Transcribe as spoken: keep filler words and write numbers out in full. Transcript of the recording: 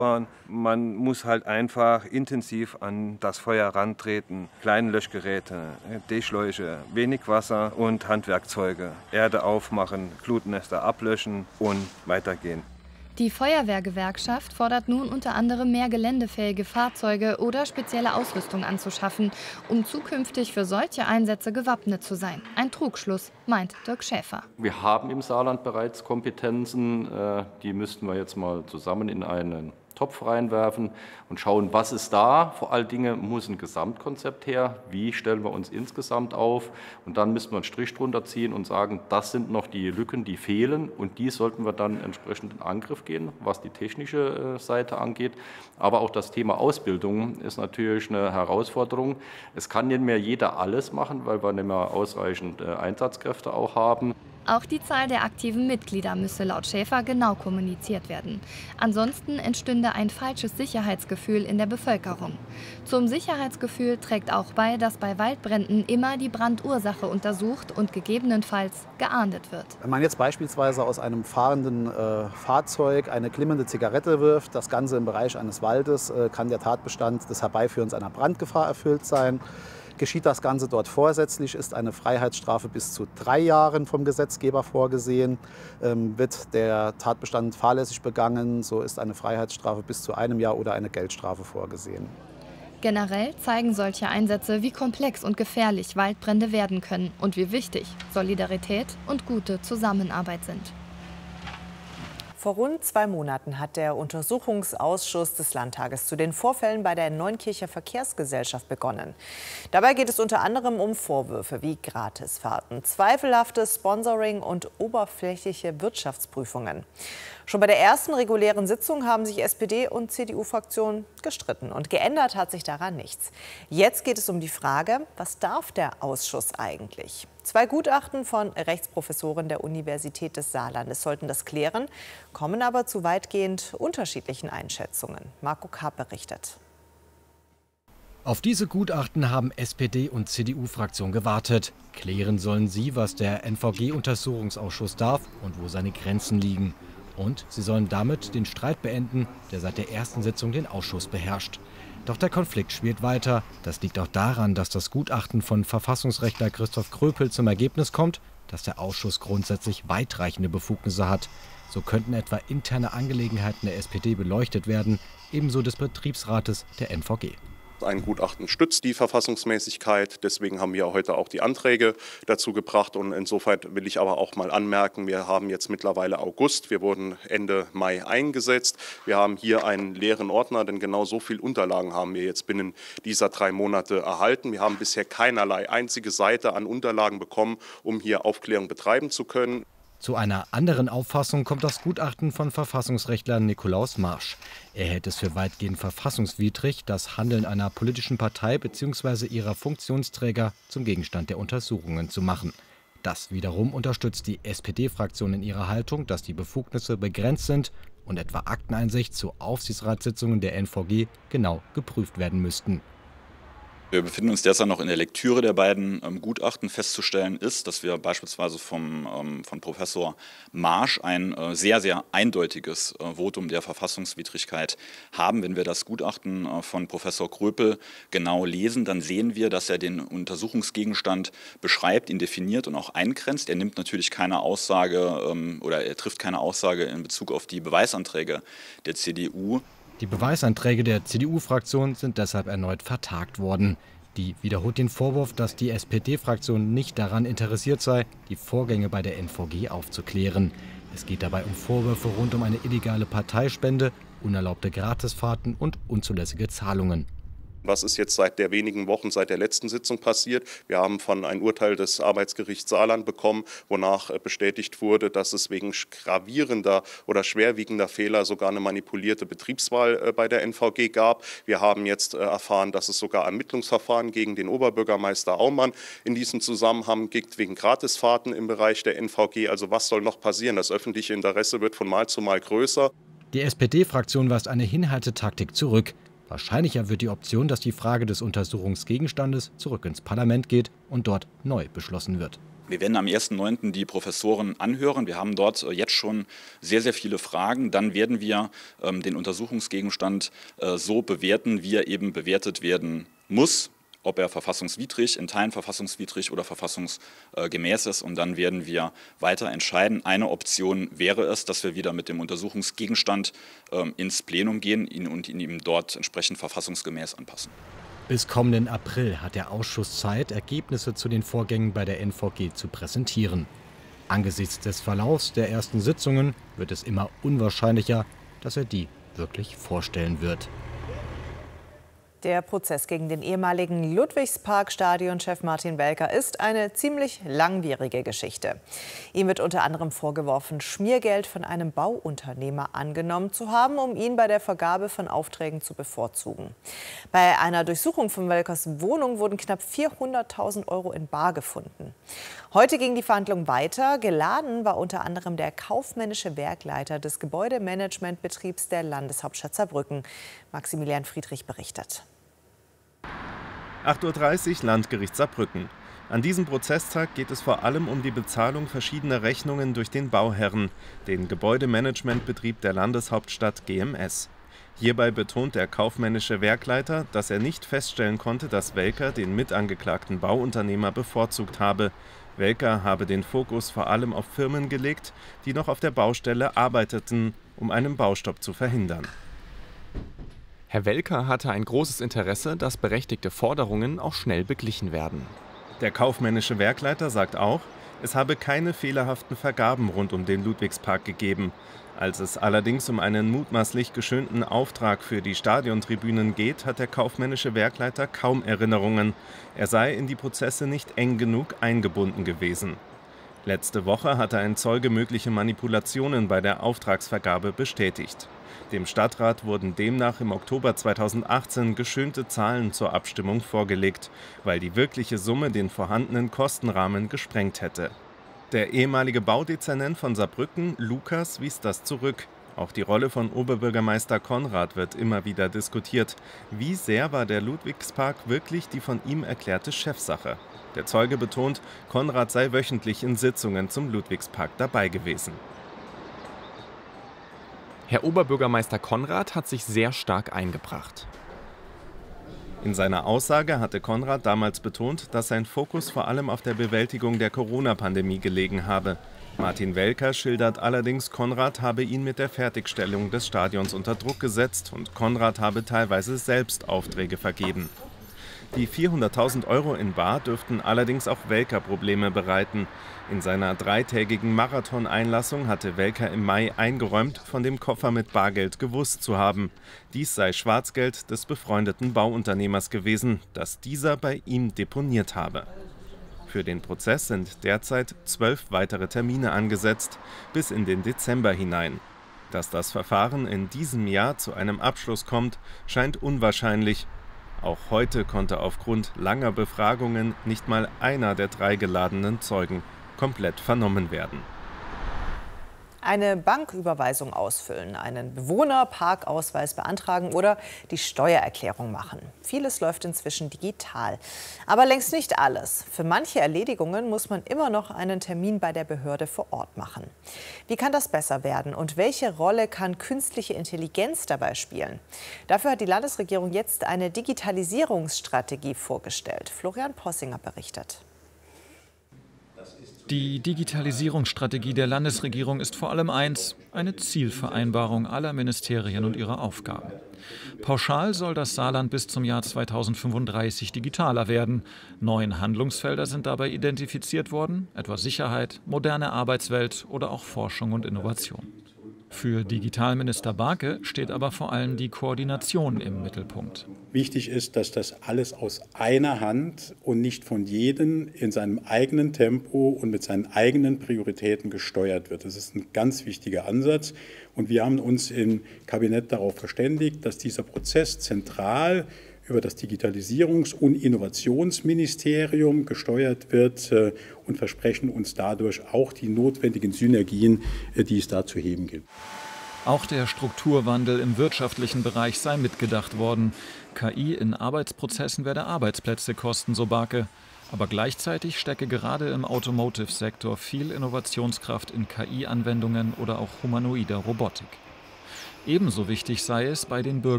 Man muss halt einfach intensiv an das Feuer rantreten. Kleine Löschgeräte, D-Schläuche, wenig Wasser und Handwerkzeuge. Erde aufmachen, Glutnester ablöschen und weitergehen. Die Feuerwehrgewerkschaft fordert nun unter anderem mehr geländefähige Fahrzeuge oder spezielle Ausrüstung anzuschaffen, um zukünftig für solche Einsätze gewappnet zu sein. Ein Trugschluss, meint Dirk Schäfer. Wir haben im Saarland bereits Kompetenzen, die müssten wir jetzt mal zusammen in einen Topf reinwerfen und schauen, was ist da. Vor allen Dingen muss ein Gesamtkonzept her. Wie stellen wir uns insgesamt auf? Und dann müssen wir einen Strich drunter ziehen und sagen, das sind noch die Lücken, die fehlen. Und die sollten wir dann entsprechend in Angriff gehen, was die technische Seite angeht. Aber auch das Thema Ausbildung ist natürlich eine Herausforderung. Es kann nicht mehr jeder alles machen, weil wir nicht mehr ausreichend Einsatzkräfte auch haben. Auch die Zahl der aktiven Mitglieder müsse laut Schäfer genau kommuniziert werden. Ansonsten entstünde ein falsches Sicherheitsgefühl in der Bevölkerung. Zum Sicherheitsgefühl trägt auch bei, dass bei Waldbränden immer die Brandursache untersucht und gegebenenfalls geahndet wird. Wenn man jetzt beispielsweise aus einem fahrenden äh, Fahrzeug eine glimmende Zigarette wirft, das Ganze im Bereich eines Waldes, äh, kann der Tatbestand des Herbeiführens einer Brandgefahr erfüllt sein. Geschieht das Ganze dort vorsätzlich, ist eine Freiheitsstrafe bis zu drei Jahren vom Gesetzgeber vorgesehen. Ähm, wird der Tatbestand fahrlässig begangen, so ist eine Freiheitsstrafe bis zu einem Jahr oder eine Geldstrafe vorgesehen. Generell zeigen solche Einsätze, wie komplex und gefährlich Waldbrände werden können und wie wichtig Solidarität und gute Zusammenarbeit sind. Vor rund zwei Monaten hat der Untersuchungsausschuss des Landtages zu den Vorfällen bei der Neunkircher Verkehrsgesellschaft begonnen. Dabei geht es unter anderem um Vorwürfe wie Gratisfahrten, zweifelhaftes Sponsoring und oberflächliche Wirtschaftsprüfungen. Schon bei der ersten regulären Sitzung haben sich S P D und C D U-Fraktionen gestritten. Und geändert hat sich daran nichts. Jetzt geht es um die Frage, was darf der Ausschuss eigentlich? Zwei Gutachten von Rechtsprofessoren der Universität des Saarlandes sollten das klären, kommen aber zu weitgehend unterschiedlichen Einschätzungen. Marco Karp berichtet. Auf diese Gutachten haben S P D und C D U-Fraktion gewartet. Klären sollen sie, was der N V G-Untersuchungsausschuss darf und wo seine Grenzen liegen. Und sie sollen damit den Streit beenden, der seit der ersten Sitzung den Ausschuss beherrscht. Doch der Konflikt schwelt weiter. Das liegt auch daran, dass das Gutachten von Verfassungsrechtler Christoph Kröpel zum Ergebnis kommt, dass der Ausschuss grundsätzlich weitreichende Befugnisse hat. So könnten etwa interne Angelegenheiten der S P D beleuchtet werden, ebenso des Betriebsrates der N V G. Ein Gutachten stützt die Verfassungsmäßigkeit. Deswegen haben wir heute auch die Anträge dazu gebracht. Und insofern will ich aber auch mal anmerken, wir haben jetzt mittlerweile August. Wir wurden Ende Mai eingesetzt. Wir haben hier einen leeren Ordner, denn genau so viele Unterlagen haben wir jetzt binnen dieser drei Monate erhalten. Wir haben bisher keinerlei einzige Seite an Unterlagen bekommen, um hier Aufklärung betreiben zu können. Zu einer anderen Auffassung kommt das Gutachten von Verfassungsrechtler Nikolaus Marsch. Er hält es für weitgehend verfassungswidrig, das Handeln einer politischen Partei bzw. ihrer Funktionsträger zum Gegenstand der Untersuchungen zu machen. Das wiederum unterstützt die S P D-Fraktion in ihrer Haltung, dass die Befugnisse begrenzt sind und etwa Akteneinsicht zu Aufsichtsratssitzungen der N V G genau geprüft werden müssten. Wir befinden uns derzeit noch in der Lektüre der beiden ähm, Gutachten. Festzustellen ist, dass wir beispielsweise vom, ähm, von Professor Marsch ein äh, sehr, sehr eindeutiges äh, Votum der Verfassungswidrigkeit haben. Wenn wir das Gutachten äh, von Professor Kröpel genau lesen, dann sehen wir, dass er den Untersuchungsgegenstand beschreibt, ihn definiert und auch eingrenzt. Er nimmt natürlich keine Aussage ähm, oder er trifft keine Aussage in Bezug auf die Beweisanträge der C D U. Die Beweisanträge der C D U-Fraktion sind deshalb erneut vertagt worden. Die wiederholt den Vorwurf, dass die S P D-Fraktion nicht daran interessiert sei, die Vorgänge bei der N V G aufzuklären. Es geht dabei um Vorwürfe rund um eine illegale Parteispende, unerlaubte Gratisfahrten und unzulässige Zahlungen. Was ist jetzt seit der wenigen Wochen, seit der letzten Sitzung passiert? Wir haben von ein Urteil des Arbeitsgerichts Saarland bekommen, wonach bestätigt wurde, dass es wegen gravierender oder schwerwiegender Fehler sogar eine manipulierte Betriebswahl bei der N V G gab. Wir haben jetzt erfahren, dass es sogar Ermittlungsverfahren gegen den Oberbürgermeister Aumann in diesem Zusammenhang gibt, wegen Gratisfahrten im Bereich der N V G. Also was soll noch passieren? Das öffentliche Interesse wird von Mal zu Mal größer. Die S P D-Fraktion weist eine Hinhaltetaktik zurück. Wahrscheinlicher wird die Option, dass die Frage des Untersuchungsgegenstandes zurück ins Parlament geht und dort neu beschlossen wird. Wir werden am ersten neunten die Professoren anhören. Wir haben dort jetzt schon sehr, sehr viele Fragen. Dann werden wir ähm, den Untersuchungsgegenstand äh, so bewerten, wie er eben bewertet werden muss. Ob er verfassungswidrig, in Teilen verfassungswidrig oder verfassungsgemäß ist. Und dann werden wir weiter entscheiden. Eine Option wäre es, dass wir wieder mit dem Untersuchungsgegenstand ähm, ins Plenum gehen ihn und ihn ihm dort entsprechend verfassungsgemäß anpassen. Bis kommenden April hat der Ausschuss Zeit, Ergebnisse zu den Vorgängen bei der N V G zu präsentieren. Angesichts des Verlaufs der ersten Sitzungen wird es immer unwahrscheinlicher, dass er die wirklich vorstellen wird. Der Prozess gegen den ehemaligen Ludwigspark-Stadionchef Martin Welker ist eine ziemlich langwierige Geschichte. Ihm wird unter anderem vorgeworfen, Schmiergeld von einem Bauunternehmer angenommen zu haben, um ihn bei der Vergabe von Aufträgen zu bevorzugen. Bei einer Durchsuchung von Welkers Wohnung wurden knapp vierhunderttausend Euro in bar gefunden. Heute ging die Verhandlung weiter. Geladen war unter anderem der kaufmännische Werkleiter des Gebäudemanagementbetriebs der Landeshauptstadt Saarbrücken. Maximilian Friedrich berichtet. acht Uhr dreißig, Landgericht Saarbrücken. An diesem Prozesstag geht es vor allem um die Bezahlung verschiedener Rechnungen durch den Bauherren, den Gebäudemanagementbetrieb der Landeshauptstadt G M S. Hierbei betont der kaufmännische Werkleiter, dass er nicht feststellen konnte, dass Welker den mitangeklagten Bauunternehmer bevorzugt habe. Welker habe den Fokus vor allem auf Firmen gelegt, die noch auf der Baustelle arbeiteten, um einen Baustopp zu verhindern. Herr Welker hatte ein großes Interesse, dass berechtigte Forderungen auch schnell beglichen werden. Der kaufmännische Werkleiter sagt auch, es habe keine fehlerhaften Vergaben rund um den Ludwigspark gegeben. Als es allerdings um einen mutmaßlich geschönten Auftrag für die Stadiontribünen geht, hat der kaufmännische Werkleiter kaum Erinnerungen. Er sei in die Prozesse nicht eng genug eingebunden gewesen. Letzte Woche hatte ein Zeuge mögliche Manipulationen bei der Auftragsvergabe bestätigt. Dem Stadtrat wurden demnach im Oktober zweitausendachtzehn geschönte Zahlen zur Abstimmung vorgelegt, weil die wirkliche Summe den vorhandenen Kostenrahmen gesprengt hätte. Der ehemalige Baudezernent von Saarbrücken, Lukas, wies das zurück. Auch die Rolle von Oberbürgermeister Konrad wird immer wieder diskutiert. Wie sehr war der Ludwigspark wirklich die von ihm erklärte Chefsache? Der Zeuge betont, Konrad sei wöchentlich in Sitzungen zum Ludwigspark dabei gewesen. Herr Oberbürgermeister Konrad hat sich sehr stark eingebracht. In seiner Aussage hatte Konrad damals betont, dass sein Fokus vor allem auf der Bewältigung der Corona-Pandemie gelegen habe. Martin Welker schildert allerdings, Konrad habe ihn mit der Fertigstellung des Stadions unter Druck gesetzt und Konrad habe teilweise selbst Aufträge vergeben. Die vierhunderttausend Euro in bar dürften allerdings auch Welker Probleme bereiten. In seiner dreitägigen Marathoneinlassung hatte Welker im Mai eingeräumt, von dem Koffer mit Bargeld gewusst zu haben. Dies sei Schwarzgeld des befreundeten Bauunternehmers gewesen, das dieser bei ihm deponiert habe. Für den Prozess sind derzeit zwölf weitere Termine angesetzt, bis in den Dezember hinein. Dass das Verfahren in diesem Jahr zu einem Abschluss kommt, scheint unwahrscheinlich. Auch heute konnte aufgrund langer Befragungen nicht mal einer der drei geladenen Zeugen komplett vernommen werden. Eine Banküberweisung ausfüllen, einen Bewohnerparkausweis beantragen oder die Steuererklärung machen. Vieles läuft inzwischen digital. Aber längst nicht alles. Für manche Erledigungen muss man immer noch einen Termin bei der Behörde vor Ort machen. Wie kann das besser werden und welche Rolle kann künstliche Intelligenz dabei spielen? Dafür hat die Landesregierung jetzt eine Digitalisierungsstrategie vorgestellt. Florian Possinger berichtet. Die Digitalisierungsstrategie der Landesregierung ist vor allem eins, eine Zielvereinbarung aller Ministerien und ihrer Aufgaben. Pauschal soll das Saarland bis zum Jahr zweitausendfünfunddreißig digitaler werden. Neun Handlungsfelder sind dabei identifiziert worden, etwa Sicherheit, moderne Arbeitswelt oder auch Forschung und Innovation. Für Digitalminister Barke steht aber vor allem die Koordination im Mittelpunkt. Wichtig ist, dass das alles aus einer Hand und nicht von jedem in seinem eigenen Tempo und mit seinen eigenen Prioritäten gesteuert wird. Das ist ein ganz wichtiger Ansatz. Und wir haben uns im Kabinett darauf verständigt, dass dieser Prozess zentral über das Digitalisierungs- und Innovationsministerium gesteuert wird und versprechen uns dadurch auch die notwendigen Synergien, die es da zu heben gilt. Auch der Strukturwandel im wirtschaftlichen Bereich sei mitgedacht worden. K I in Arbeitsprozessen werde Arbeitsplätze kosten, so Barke. Aber gleichzeitig stecke gerade im Automotive-Sektor viel Innovationskraft in K I-Anwendungen oder auch humanoider Robotik. Ebenso wichtig sei es, bei den Bürgern